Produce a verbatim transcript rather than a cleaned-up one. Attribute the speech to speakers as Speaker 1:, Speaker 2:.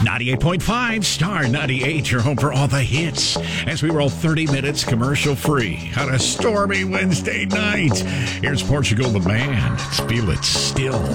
Speaker 1: ninety-eight point five Star ninety-eight, your home for all the hits. As we roll thirty minutes commercial free on a stormy Wednesday night. Here's Portugal the Band. Feel It Still.